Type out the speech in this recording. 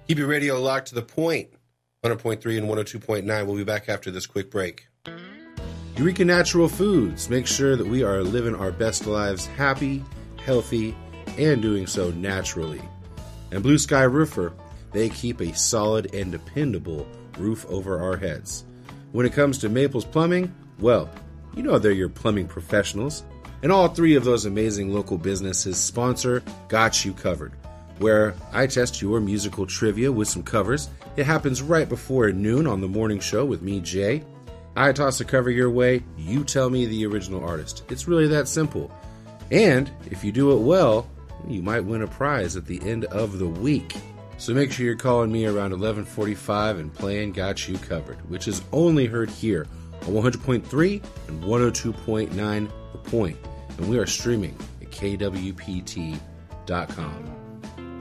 Keep your radio locked to the point. 100.3 and 102.9. We'll be back after this quick break. Eureka Natural Foods. Make sure that we are living our best lives happy, healthy, and doing so naturally. And Blue Sky Roofer, they keep a solid and dependable roof over our heads. When it comes to Maples Plumbing, well, you know they're your plumbing professionals. And all three of those amazing local businesses sponsor Got You Covered, where I test your musical trivia with some covers. It happens right before noon on the morning show with me, Jay. I toss a cover your way, you tell me the original artist. It's really that simple. And if you do it well, you might win a prize at the end of the week. So make sure you're calling me around 11:45 and playing Got You Covered, which is only heard here on 100.3 and 102.9 The Point. And we are streaming at kwpt.com.